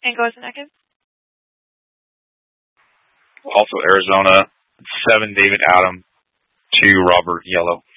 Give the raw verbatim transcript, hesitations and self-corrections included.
And go as an second. Also Arizona, seven David Adam, two Robert Yellow.